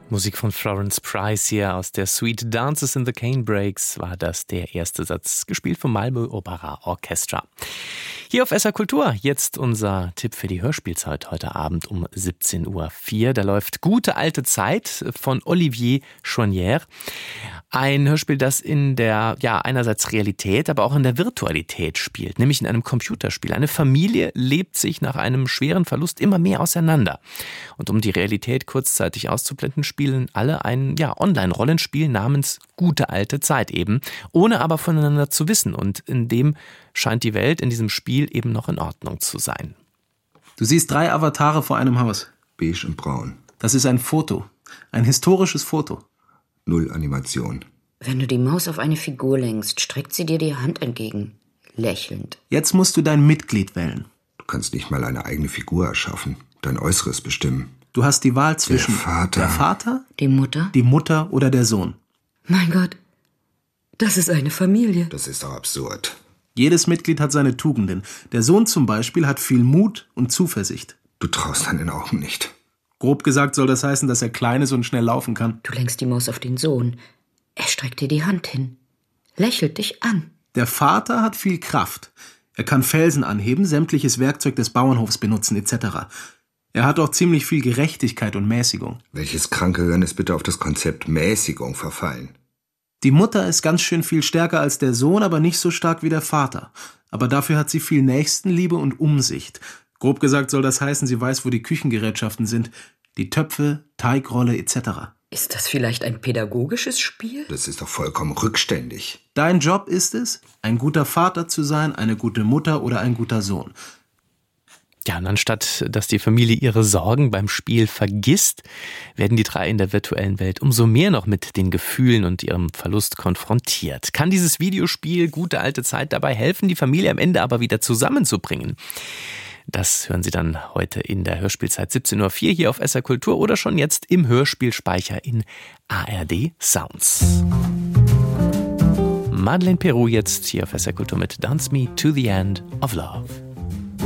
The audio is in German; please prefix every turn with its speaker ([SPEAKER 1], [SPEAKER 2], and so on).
[SPEAKER 1] Musik von Florence Price hier aus der Suite Dances in the Canebrakes war das der erste Satz, gespielt vom Malmö Opera Orchestra. Hier auf SR Kultur jetzt unser Tipp für die Hörspielzeit heute Abend um 17:04 Uhr. Da läuft Gute alte Zeit von Olivier Choinière. Ein Hörspiel, das in der, einerseits Realität, aber auch in der Virtualität spielt, nämlich in einem Computerspiel. Eine Familie lebt sich nach einem schweren Verlust immer mehr auseinander. Und um die Realität kurzzeitig auszublenden, spielen alle ein, Online-Rollenspiel namens Gute alte Zeit eben, ohne aber voneinander zu wissen. Und in dem scheint die Welt in diesem Spiel eben noch in Ordnung zu sein.
[SPEAKER 2] Du siehst 3 Avatare vor einem Haus.
[SPEAKER 3] Beige und braun.
[SPEAKER 2] Das ist ein Foto. Ein historisches Foto.
[SPEAKER 3] 0 Animation.
[SPEAKER 4] Wenn du die Maus auf eine Figur lenkst, streckt sie dir die Hand entgegen, lächelnd.
[SPEAKER 2] Jetzt musst du dein Mitglied wählen.
[SPEAKER 3] Du kannst nicht mal eine eigene Figur erschaffen, dein Äußeres bestimmen.
[SPEAKER 2] Du hast die Wahl zwischen
[SPEAKER 3] Der
[SPEAKER 2] Vater,
[SPEAKER 4] Die Mutter?
[SPEAKER 2] die Mutter oder der Sohn.
[SPEAKER 4] Mein Gott, das ist eine Familie.
[SPEAKER 3] Das ist doch absurd.
[SPEAKER 2] Jedes Mitglied hat seine Tugenden. Der Sohn zum Beispiel hat viel Mut und Zuversicht.
[SPEAKER 3] Du traust deinen Augen nicht.
[SPEAKER 2] Grob gesagt soll das heißen, dass er klein ist und schnell laufen kann.
[SPEAKER 4] Du lenkst die Maus auf den Sohn. Er streckt dir die Hand hin, lächelt dich an.
[SPEAKER 2] Der Vater hat viel Kraft. Er kann Felsen anheben, sämtliches Werkzeug des Bauernhofs benutzen etc. Er hat auch ziemlich viel Gerechtigkeit und Mäßigung.
[SPEAKER 3] Welches kranke Hirn ist bitte auf das Konzept Mäßigung verfallen?
[SPEAKER 2] Die Mutter ist ganz schön viel stärker als der Sohn, aber nicht so stark wie der Vater. Aber dafür hat sie viel Nächstenliebe und Umsicht. Grob gesagt soll das heißen, sie weiß, wo die Küchengerätschaften sind. Die Töpfe, Teigrolle etc.
[SPEAKER 4] Ist das vielleicht ein pädagogisches Spiel?
[SPEAKER 3] Das ist doch vollkommen rückständig.
[SPEAKER 2] Dein Job ist es, ein guter Vater zu sein, eine gute Mutter oder ein guter Sohn.
[SPEAKER 1] Ja, und anstatt, dass die Familie ihre Sorgen beim Spiel vergisst, werden die 3 in der virtuellen Welt umso mehr noch mit den Gefühlen und ihrem Verlust konfrontiert. Kann dieses Videospiel Gute alte Zeit dabei helfen, die Familie am Ende aber wieder zusammenzubringen? Das hören Sie dann heute in der Hörspielzeit 17:04 Uhr hier auf SR Kultur oder schon jetzt im Hörspielspeicher in ARD Sounds. Madeleine Peru jetzt hier auf SR Kultur mit Dance Me to the End of Love.